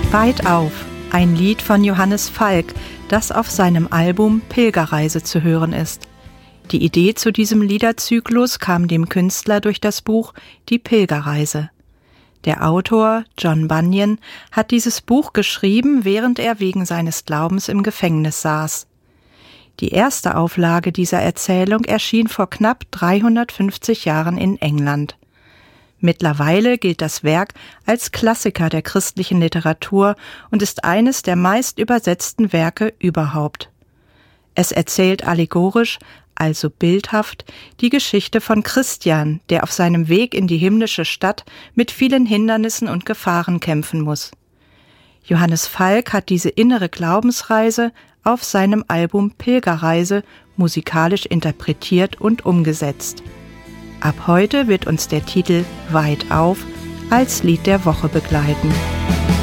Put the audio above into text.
Weit auf, ein Lied von Johannes Falk, das auf seinem Album Pilgerreise zu hören ist. Die Idee zu diesem Liederzyklus kam dem Künstler durch das Buch Die Pilgerreise. Der Autor, John Bunyan, hat dieses Buch geschrieben, während er wegen seines Glaubens im Gefängnis saß. Die erste Auflage dieser Erzählung erschien vor knapp 350 Jahren in England. Mittlerweile gilt das Werk als Klassiker der christlichen Literatur und ist eines der meist übersetzten Werke überhaupt. Es erzählt allegorisch, also bildhaft, die Geschichte von Christian, der auf seinem Weg in die himmlische Stadt mit vielen Hindernissen und Gefahren kämpfen muss. Johannes Falk hat diese innere Glaubensreise auf seinem Album Pilgerreise musikalisch interpretiert und umgesetzt. Ab heute wird uns der Titel Weit auf als Lied der Woche begleiten.